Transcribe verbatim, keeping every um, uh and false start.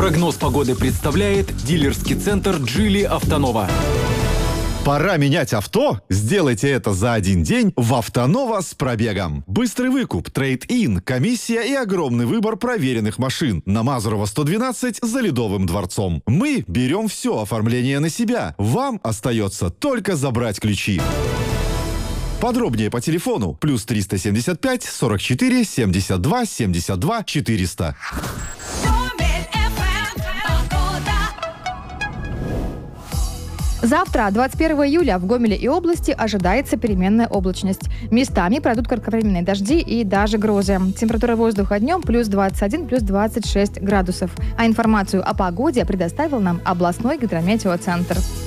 Прогноз погоды представляет дилерский центр «Джили Автонова». Пора менять авто? Сделайте это за один день в «Автонова» с пробегом. Быстрый выкуп, трейд-ин, комиссия и огромный выбор проверенных машин. На Мазурова сто двенадцать за Ледовым дворцом. Мы берем все оформление на себя. Вам остается только забрать ключи. Подробнее по телефону плюс триста семьдесят пять сорок четыре семьдесят два семьдесят два четыреста. Завтра, двадцать первого июля, в Гомеле и области ожидается переменная облачность. Местами пройдут кратковременные дожди и даже грозы. Температура воздуха днем плюс двадцать один, плюс двадцать шесть градусов. А информацию о погоде предоставил нам областной гидрометеоцентр.